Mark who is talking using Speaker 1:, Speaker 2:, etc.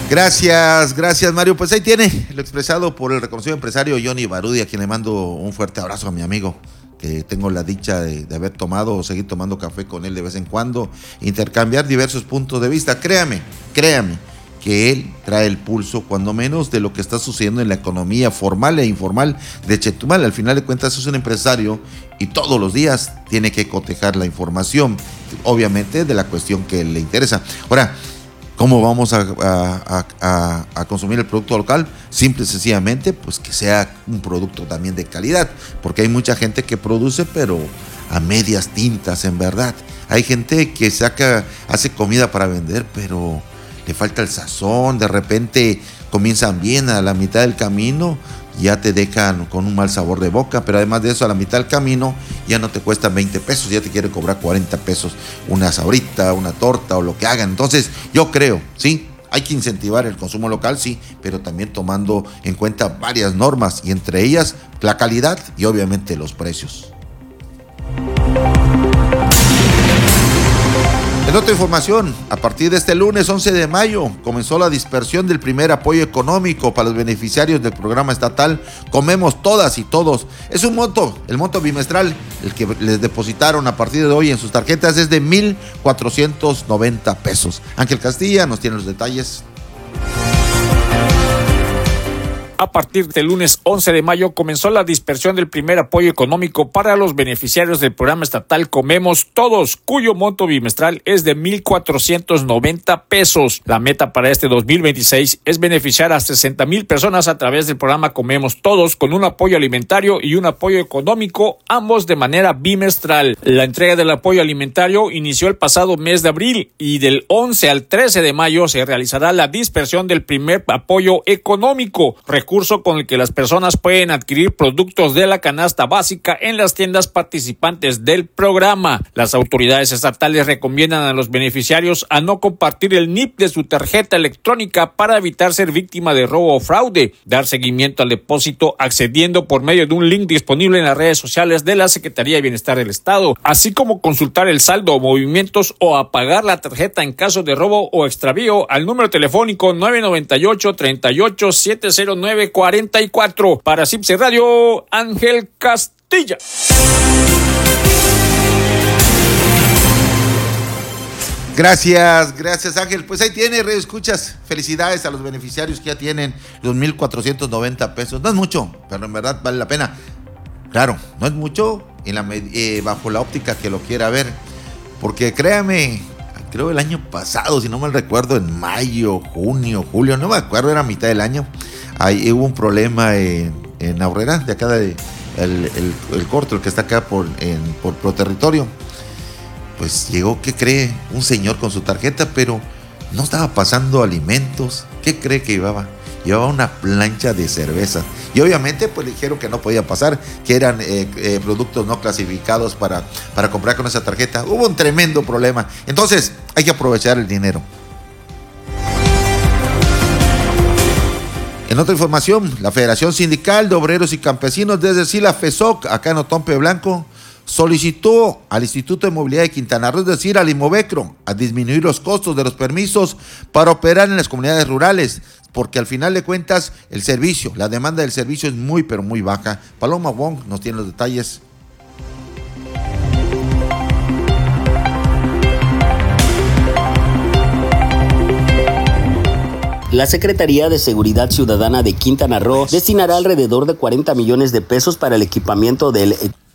Speaker 1: Gracias Mario. Pues ahí tiene lo expresado por el reconocido empresario Johnny Barudia, a quien le mando un fuerte abrazo a mi amigo, que tengo la dicha de haber tomado o seguir tomando café con él de vez en cuando, intercambiar diversos puntos de vista. Créame, que él trae el pulso, cuando menos, de lo que está sucediendo en la economía formal e informal de Chetumal. Al final de cuentas es un empresario y todos los días tiene que cotejar la información, obviamente de la cuestión que le interesa. Ahora, ¿cómo vamos a consumir el producto local? Simple y sencillamente, pues que sea un producto también de calidad, porque hay mucha gente que produce, pero a medias tintas, en verdad. Hay gente que hace comida para vender, pero le falta el sazón. De repente comienzan bien, a la mitad del camino ya te dejan con un mal sabor de boca, pero además de eso, a la mitad del camino ya no te cuestan 20 pesos, ya te quiere cobrar 40 pesos una sabrita, una torta o lo que hagan. Entonces yo creo, sí, hay que incentivar el consumo local, sí, pero también tomando en cuenta varias normas, y entre ellas la calidad y obviamente los precios. En otra información, a partir de este lunes 11 de mayo comenzó la dispersión del primer apoyo económico para los beneficiarios del programa estatal Comemos Todas y Todos. Es un monto, el monto bimestral, el que les depositaron a partir de hoy en sus tarjetas es de 1,490 pesos. Ángel Castilla nos tiene los detalles.
Speaker 2: A partir del lunes 11 de mayo comenzó la dispersión del primer apoyo económico para los beneficiarios del programa estatal Comemos Todos, cuyo monto bimestral es de 1,490 pesos. La meta para este 2026 es beneficiar a 60,000 personas a través del programa Comemos Todos, con un apoyo alimentario y un apoyo económico, ambos de manera bimestral. La entrega del apoyo alimentario inició el pasado mes de abril, y del 11 al 13 de mayo se realizará la dispersión del primer apoyo económico, recurso con el que las personas pueden adquirir productos de la canasta básica en las tiendas participantes del programa. Las autoridades estatales recomiendan a los beneficiarios a no compartir el NIP de su tarjeta electrónica para evitar ser víctima de robo o fraude, dar seguimiento al depósito accediendo por medio de un link disponible en las redes sociales de la Secretaría de Bienestar del Estado, así como consultar el saldo o movimientos o apagar la tarjeta en caso de robo o extravío al número telefónico 998-38-709-44. Para CIPSE Radio, Ángel Castilla.
Speaker 1: Gracias Ángel. Pues ahí tiene, Radio Escuchas. Felicidades a los beneficiarios que ya tienen los 1,490 pesos. No es mucho, pero en verdad vale la pena. Claro, no es mucho bajo la óptica que lo quiera ver, porque créame, creo el año pasado, si no mal recuerdo, en mayo, junio, julio, no me acuerdo, era mitad del año. Ahí hubo un problema en Aurrera, de acá el corto, el que está acá por Proterritorio. Pues llegó, ¿qué cree? Un señor con su tarjeta, pero no estaba pasando alimentos. ¿Qué cree que llevaba? Llevaba una plancha de cerveza. Y obviamente pues le dijeron que no podía pasar, que eran productos no clasificados para comprar con esa tarjeta. Hubo un tremendo problema. Entonces hay que aprovechar el dinero. En otra información, la Federación Sindical de Obreros y Campesinos, desde sí la FESOC, acá en Otompe Blanco, solicitó al Instituto de Movilidad de Quintana Roo, es decir, al Imovecro, a disminuir los costos de los permisos para operar en las comunidades rurales, porque al final de cuentas el servicio, la demanda del servicio es muy, pero muy baja. Paloma Wong nos tiene los detalles.
Speaker 3: La Secretaría de Seguridad Ciudadana de Quintana Roo destinará alrededor de 40 millones de pesos para el equipamiento del